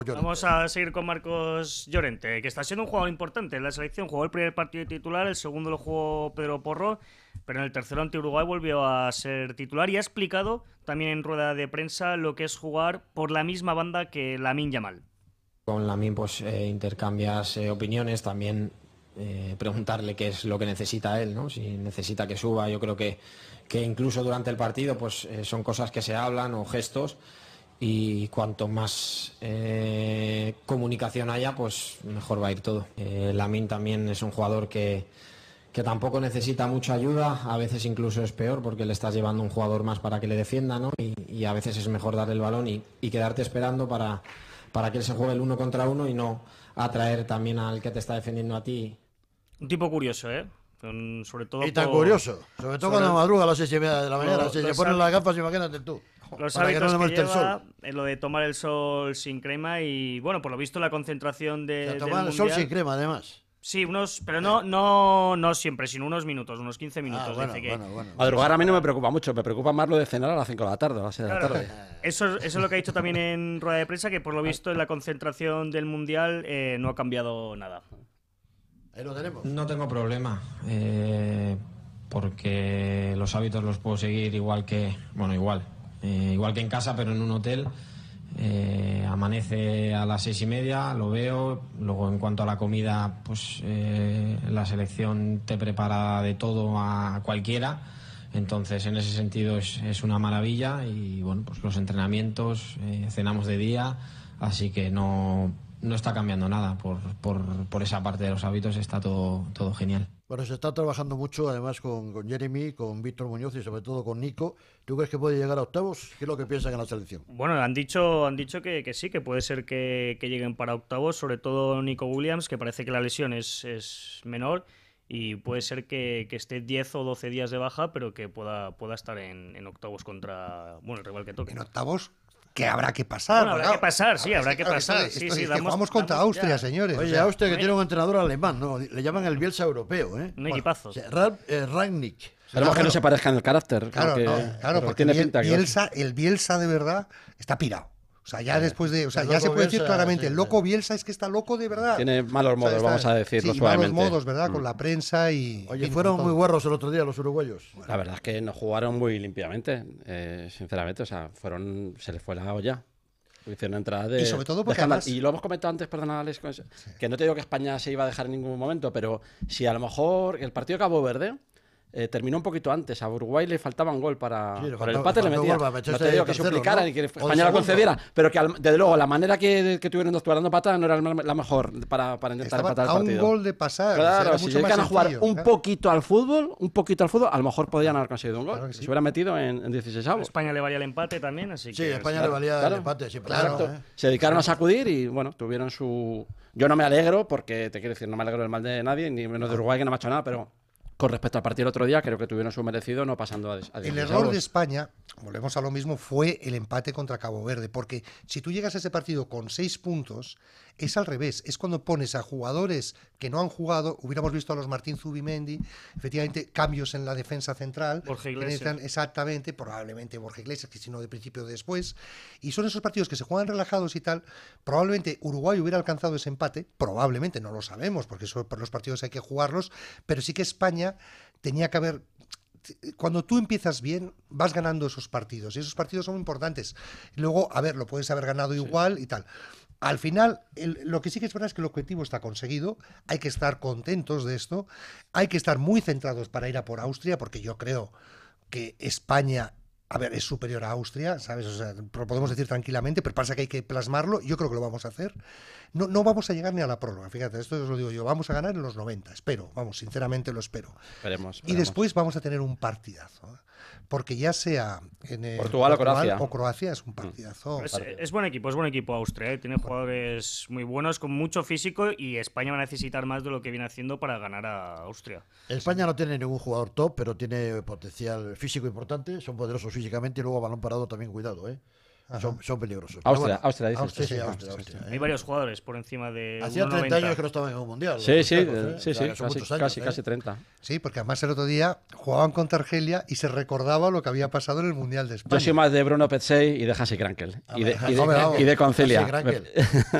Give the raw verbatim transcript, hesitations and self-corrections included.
Llorente. Vamos a seguir con Marcos Llorente, que está siendo un jugador importante en la selección. Jugó el primer partido titular, el segundo lo jugó Pedro Porro, pero en el tercero ante Uruguay volvió a ser titular y ha explicado también en rueda de prensa lo que es jugar por la misma banda que Lamine Yamal. Con Lamine pues eh, intercambias eh, opiniones, también eh, preguntarle qué es lo que necesita él, ¿no? Si necesita que suba, yo creo que, que incluso durante el partido pues eh, son cosas que se hablan o gestos. Y cuanto más eh, comunicación haya, pues mejor va a ir todo. Eh, Lamine también es un jugador que, que tampoco necesita mucha ayuda, a veces incluso es peor porque le estás llevando un jugador más para que le defienda, ¿no? Y, y a veces es mejor darle el balón y, y quedarte esperando para, para que él se juegue el uno contra uno y no atraer también al que te está defendiendo a ti. Un tipo curioso, ¿eh? Con, sobre todo y tan por... curioso, sobre todo sobre... cuando madruga a las seis y media de la mañana, si se ponen las gafas, imagínate tú. Los hábitos que, no que lleva, el lo de tomar el sol sin crema y, bueno, por lo visto la concentración de, o sea, del tomar el mundial, sol sin crema, además. Sí, unos, pero no, no, no siempre, sino unos minutos, unos quince minutos. Ah, bueno, dice bueno, que... bueno. Madrugar a mí no me preocupa mucho, me preocupa más lo de cenar a las cinco de la tarde, a las seis de la tarde. Eso, eso es lo que ha dicho también en rueda de prensa, que por lo visto en la concentración del mundial eh, no ha cambiado nada. Ahí lo tenemos. No tengo problema, eh, porque los hábitos los puedo seguir igual que, bueno, igual. Eh, igual que en casa, pero en un hotel. Eh, amanece a las seis y media, lo veo. Luego, en cuanto a la comida, pues eh, la selección te prepara de todo a cualquiera. Entonces, en ese sentido, es, es una maravilla. Y bueno, pues los entrenamientos, eh, cenamos de día, así que no, no está cambiando nada. Por, por, por esa parte de los hábitos está todo, todo genial. Bueno, se está trabajando mucho, además, con, con Jeremy, con Víctor Muñoz y sobre todo con Nico. ¿Tú crees que puede llegar a octavos? ¿Qué es lo que piensan en la selección? Bueno, han dicho, han dicho que, que sí, que puede ser que, que lleguen para octavos, sobre todo Nico Williams, que parece que la lesión es, es menor y puede ser que, que esté diez o doce días de baja, pero que pueda, pueda estar en, en octavos contra, bueno, el rival que toque. En octavos, que habrá que pasar. Bueno, habrá claro. que pasar, sí, habrá que Claro, pasar. claro, Sí, esto sí, es que damos, jugamos contra damos Austria, ya. señores. Oye, o sea, Austria que tiene un entrenador alemán, ¿no? Le llaman el Bielsa europeo, ¿eh? Un equipazo. O sea, Ralf eh, Rangnick. Esperemos que no se parezca en el carácter. Claro, porque, no, claro, porque tiene Biel- pinta que- Bielsa, el Bielsa de verdad está pirado. O sea, ya después de, o sea, El ya se loco puede decir Bielsa, claramente, sí, el loco sí. Bielsa es que está loco de verdad. Tiene malos O sea, modos, está- vamos a decirlo sí, suavemente. malos modos, ¿verdad? Con Mm. la prensa y... Oye, y fueron con muy todo. guarros el otro día los uruguayos. La verdad es que nos jugaron muy limpiamente, eh, sinceramente. O sea, fueron se les fue la olla. Hicieron entrada de. Y sobre todo de porque escándalo. además- Y lo hemos comentado antes, perdona, Alex, con eso, que no te digo que España se iba a dejar en ningún momento, pero si a lo mejor el partido de Cabo Verde. Eh, terminó un poquito antes. A Uruguay le faltaba un gol para. Sí, le por el faltó- empate le faltó metía. gol para No meterse te digo el que tercero, suplicara ¿no? ni que O el España lo segundo. concediera, pero que al- desde luego la manera que, que tuvieron de actuar dando patada no era la mejor para, para intentar Estaban empatar el a un partido. gol de pasar. o sea, Claro, era si mucho más llegan a jugar sencillo, un claro. poquito al fútbol, un poquito al fútbol, a lo mejor podrían haber conseguido un gol. Claro que sí. Se hubieran metido en, en dieciséis avos. España le valía el empate también, así Sí, que... España claro, le valía claro. el empate. Sí, pero Claro. claro, ¿eh? Se dedicaron a sacudir y bueno, tuvieron su. Yo no me alegro, porque te quiero decir, no me alegro del mal de nadie, ni menos de Uruguay, que no me ha hecho nada, pero con respecto al partido del otro día, creo que tuvieron su merecido no pasando a, des- a El dieciséis error avos. de España, volvemos a lo mismo, fue el empate contra Cabo Verde, porque si tú llegas a ese partido con seis puntos, es al revés, es cuando pones a jugadores que no han jugado, hubiéramos visto a los Martín Zubimendi, efectivamente cambios en la defensa central, Borja que Iglesias. necesitan exactamente, probablemente Borja Iglesias, que si no de principio o de después, y son esos partidos que se juegan relajados y tal, probablemente Uruguay hubiera alcanzado ese empate, probablemente, no lo sabemos, porque eso, por los partidos hay que jugarlos, pero sí que España tenía que haber... Cuando tú empiezas bien, vas ganando esos partidos, y esos partidos son importantes. Luego, a ver, lo puedes haber ganado igual y tal. Al final, el- lo que sí que es verdad es que el objetivo está conseguido, hay que estar contentos de esto, hay que estar muy centrados para ir a por Austria, porque yo creo que España, a ver, es superior a Austria, ¿sabes? O sea, lo podemos decir tranquilamente, pero pasa que hay que plasmarlo, yo creo que lo vamos a hacer. No, no vamos a llegar ni a la prórroga, fíjate, esto os lo digo yo, vamos a ganar en los noventa, espero, vamos, sinceramente lo espero. Esperemos, Y esperemos. después vamos a tener un partidazo, ¿eh? Porque ya sea en el Portugal o Croacia. o Croacia es un partidazo. Es, es buen equipo, es buen equipo Austria, ¿eh? Tiene jugadores muy buenos, con mucho físico, y España va a necesitar más de lo que viene haciendo para ganar a Austria. España no tiene ningún jugador top, pero tiene potencial físico importante, son poderosos físicamente y luego balón parado también, cuidado, ¿eh? son, son peligrosos. Pero Austria, bueno, Austria, dices. Austria, sí, sí, Austria, Austria, ¿eh? Hay varios jugadores por encima de Hacía uno treinta noventa. años que no estaban en un mundial. los Sí, sí, austriacos, eh, ¿eh? sí, O sea, sí, que son casi, muchos años, casi, ¿eh? casi treinta. Sí, porque además el otro día jugaban contra Argelia y se recordaba lo que había pasado en el Mundial de España. Yo soy más de Bruno Petzey y de Hansi Krankel. Y de, y de, Hombre, vamos, y de Concilia. Hansi Krankel.